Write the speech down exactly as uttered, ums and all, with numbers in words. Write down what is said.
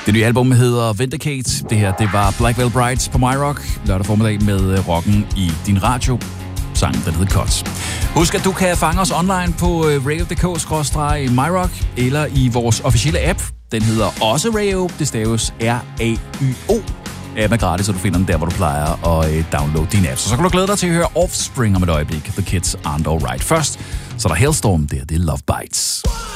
Det nye album hedder Vindicate. Det her, det var Black Veil Brides på MyRock. Lørdag formiddag med rocken i din radio. Sangen, der hedder Cuts. Husk, at du kan fange os online på radio punktum d k skråstreg myrock eller i vores officielle app. Den hedder også Radio. Det staves R A Y O. Appen er gratis, så du finder den der, hvor du plejer at downloade din app. Så, så kan du glæde dig til at høre Offspring om et øjeblik. The Kids Aren't Alright. Først, så er der Hellstorm. Det her, det er Love Bites.